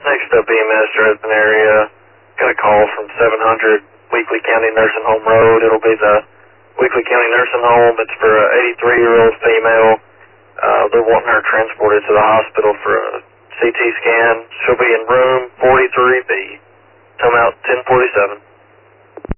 Next up, EMS Dresden area. Got a call from 700 Weekly County Nursing Home Road. It'll be the Weekly County Nursing Home. It's for an 83-year-old female. They're wanting her transported to the hospital for a CT scan. She'll be in room 43B. Come out 1047.